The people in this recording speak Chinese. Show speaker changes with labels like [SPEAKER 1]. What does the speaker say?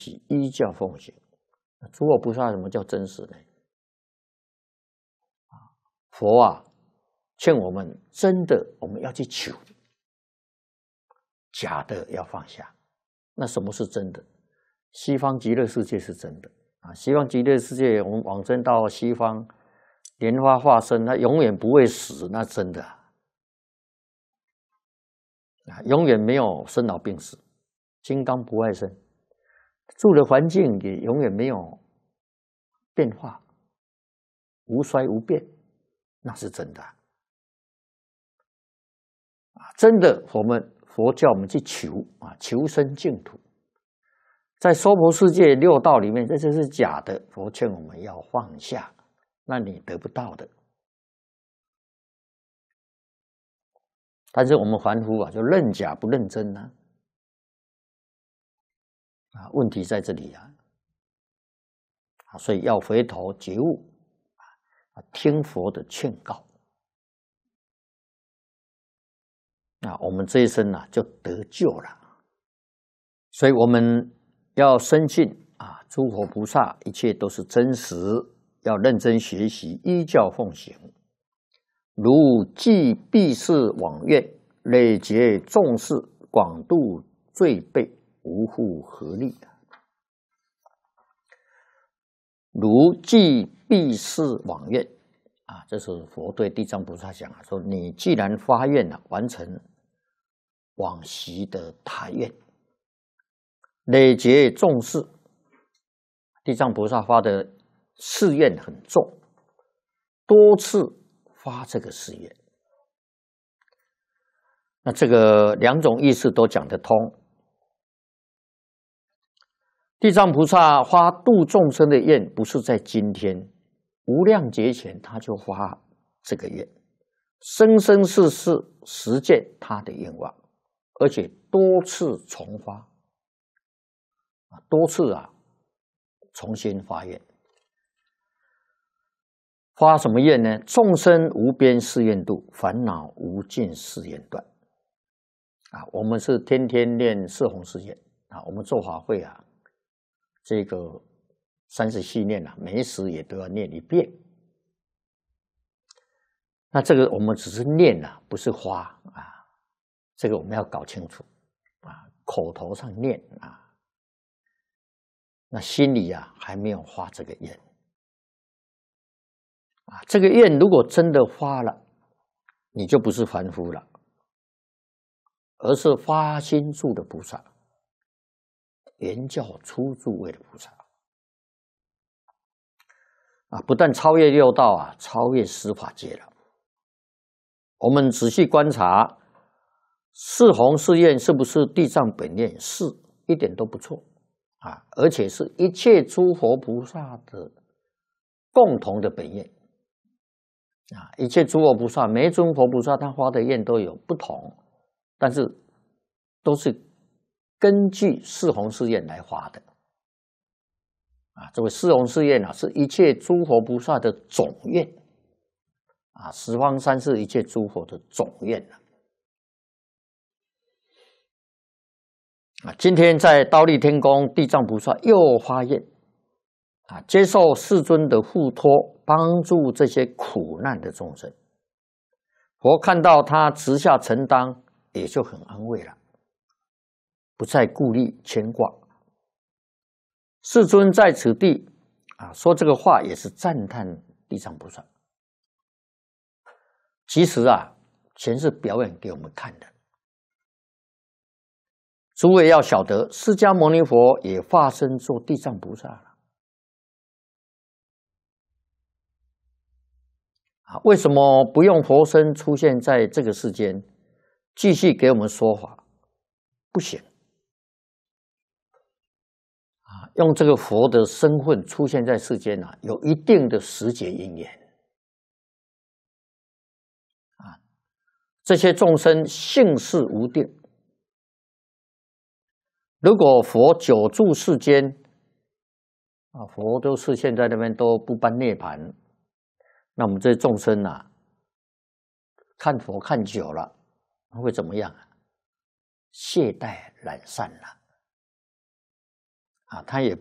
[SPEAKER 1] 依教奉行。诸佛菩萨什么叫真实呢？佛啊，劝我们真的我们要去求，假的要放下。那什么是真的？西方极乐世界是真的啊！西方极乐世界，我们往生到西方，莲花化身，它永远不会死，那真的永远没有生老病死，金刚不坏身，住的环境也永远没有变化，无衰无变，那是真的真的，佛教我们去求求生净土。在娑婆世界六道里面，这就是假的。佛劝我们要放下，那你得不到的。但是我们凡夫就认假不认真问题在这里所以要回头觉悟听佛的劝告我们这一生就得救了。所以我们要深信诸佛菩萨一切都是真实，要认真学习，依教奉行。如济避世往愿，累劫众事，广度罪辈，无复何力。如济避世往愿这是佛对地藏菩萨讲说，你既然发愿完成往昔的大愿，累劫重事，地藏菩萨发的誓愿很重，多次发这个誓愿，那这个两种意思都讲得通。地藏菩萨发度众生的愿，不是在今天，无量劫前他就发这个愿，生生世世实践他的愿望，而且多次重发多次重新发愿。发什么愿呢？众生无边誓愿度，烦恼无尽誓愿断我们是天天念四弘誓愿我们做法会这个30系念每时也都要念一遍。那这个我们只是念不是发这个我们要搞清楚口头上念那心里还没有发这个愿这个愿如果真的发了，你就不是凡夫了，而是发心住的菩萨，圆教初住位的菩萨不但超越六道超越十法界了。我们仔细观察四弘誓愿是不是地藏本愿？是，一点都不错而且是一切诸佛菩萨的共同的本愿一切诸佛菩萨，每一尊佛菩萨他发的愿都有不同，但是都是根据四弘誓愿来发的这位四弘誓愿是一切诸佛菩萨的总愿十方三世一切诸佛的总愿今天在忉利天宫，地藏菩萨又发愿接受世尊的护托，帮助这些苦难的众生。佛看到他直下承担，也就很安慰了，不再顾虑牵挂。世尊在此地说这个话，也是赞叹地藏菩萨。其实全是表演给我们看的。诸位要晓得，释迦牟尼佛也化身做地藏菩萨了为什么不用佛身出现在这个世间，继续给我们说法？不行用这个佛的身份出现在世间有一定的时节因缘这些众生性事无定，如果佛久住世间佛都是现在那边都不般涅槃，那我们这些众生看佛看久了会怎么样懈怠懒散了啊，他也